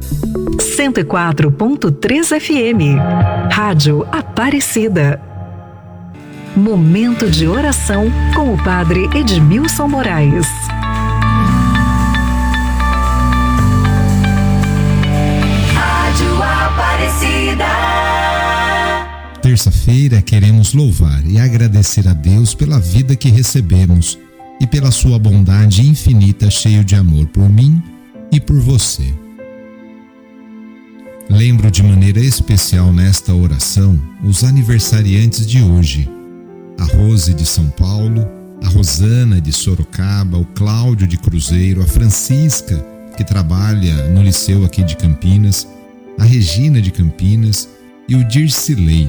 104.3 FM, Rádio Aparecida. Momento de oração com o Padre Edmilson Moraes. Rádio Aparecida. Terça-feira queremos louvar e agradecer a Deus pela vida que recebemos e pela sua bondade infinita, cheio de amor por mim e por você. Lembro de maneira especial nesta oração os aniversariantes de hoje: a Rose de São Paulo, a Rosana de Sorocaba, o Cláudio de Cruzeiro, a Francisca, que trabalha no liceu aqui de Campinas, a Regina de Campinas e o Dircilei.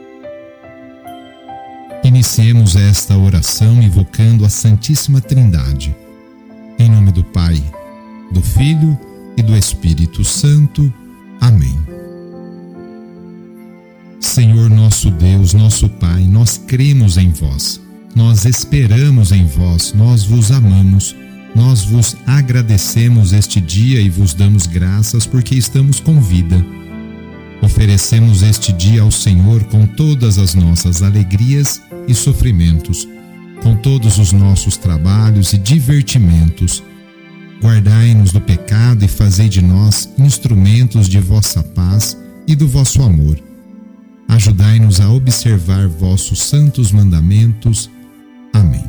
Iniciemos esta oração invocando a Santíssima Trindade. Em nome do Pai, do Filho e do Espírito Santo. Amém. Senhor nosso Deus, nosso Pai, nós cremos em vós, nós esperamos em vós, nós vos amamos, nós vos agradecemos este dia e vos damos graças porque estamos com vida. Oferecemos este dia ao Senhor com todas as nossas alegrias e sofrimentos, com todos os nossos trabalhos e divertimentos. Guardai-nos do pecado e fazei de nós instrumentos de vossa paz e do vosso amor. Ajudai-nos a observar vossos santos mandamentos. Amém.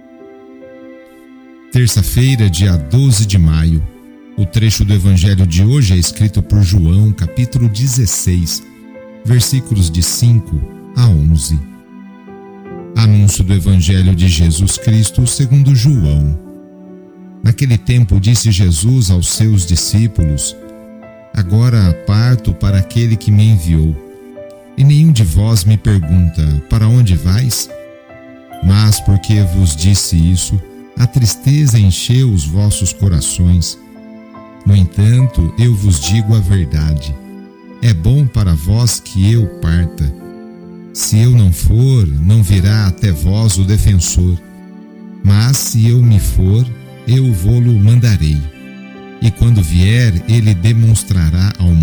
Terça-feira, dia 12 de maio. O trecho do Evangelho de hoje é escrito por João, capítulo 16, versículos de 5 a 11. Anúncio do Evangelho de Jesus Cristo segundo João. Naquele tempo disse Jesus aos seus discípulos: Agora parto para aquele que me enviou, e nenhum de vós me pergunta: Para onde vais? Mas porque vos disse isso, a tristeza encheu os vossos corações. No entanto, eu vos digo a verdade: é bom para vós que eu parta. Se eu não for, não virá até vós o defensor. Mas se eu me for, eu vô-lo mandarei. E quando vier, ele demonstrará ao